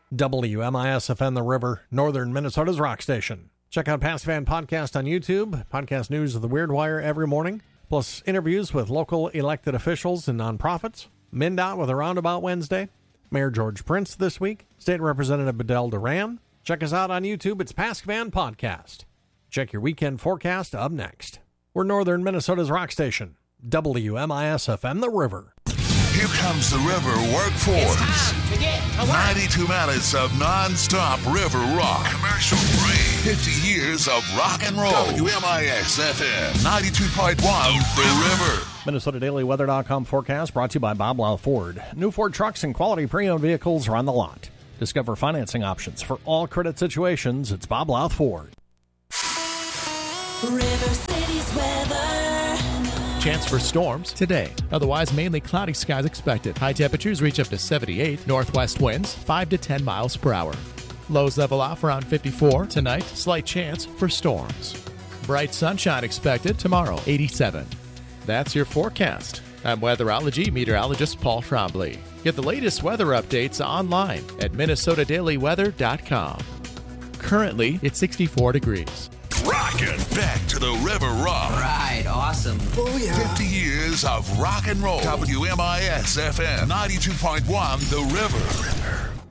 WMIS-FM The River, northern Minnesota's rock station. Check out Past Fan Podcast on YouTube, podcast news of the Weird Wire every morning, plus interviews with local elected officials and nonprofits. MnDOT with a Roundabout Wednesday. Mayor George Prince this week. State Representative Bedell Duran. Check us out on YouTube. It's Past Fan Podcast. Check your weekend forecast up next. We're northern Minnesota's rock station. WMIS-FM The River. Here comes the River Workforce. It's time to get to work. 92 minutes of non-stop river rock. Commercial free. 50 years of rock and roll. WMIS-FM 92.1 The River. MinnesotaDailyWeather.com forecast brought to you by Bob Louth Ford. New Ford trucks and quality pre-owned vehicles are on the lot. Discover financing options for all credit situations. It's Bob Louth Ford. River City's weather. Chance for storms today. Otherwise, mainly cloudy skies expected. High temperatures reach up to 78. Northwest winds 5 to 10 miles per hour. Lows level off around 54. Tonight, slight chance for storms. Bright sunshine expected tomorrow, 87. That's your forecast. I'm weatherology meteorologist Paul Trombley. Get the latest weather updates online at MinnesotaDailyWeather.com. Currently, it's 64 degrees. Rockin' back to the River Rock. Right, awesome. Oh, yeah. 50 years of rock and roll. WMIS-FM 92.1 The River.